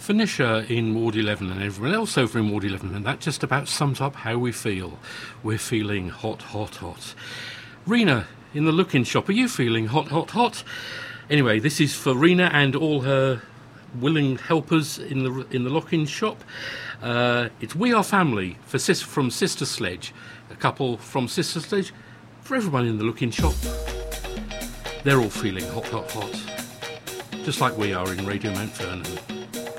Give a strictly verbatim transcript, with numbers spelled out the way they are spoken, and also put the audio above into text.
For Nisha in Ward eleven and everyone else over in Ward eleven, and that just about sums up how we feel. We're feeling hot, hot, hot. Rena in the Look-In shop, are you feeling hot, hot, hot? Anyway, this is for Rena and all her willing helpers in the in the Lock-In shop. Uh, it's We Are Family for sis- from Sister Sledge, a couple from Sister Sledge, for everyone in the Look-In shop. They're all feeling hot, hot, hot, just like we are in Radio Mount Vernon.